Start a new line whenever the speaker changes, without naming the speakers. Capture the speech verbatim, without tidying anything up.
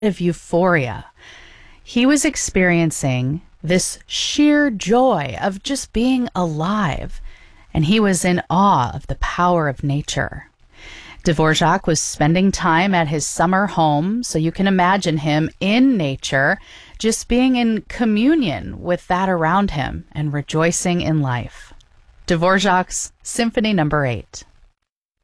of euphoria. He was experiencing this sheer joy of just being alive, and he was in awe of the power of nature. Dvorak was spending time at his summer home, so you can imagine him in nature, just being in communion with that around him and rejoicing in life. Dvorak's Symphony Number Eight.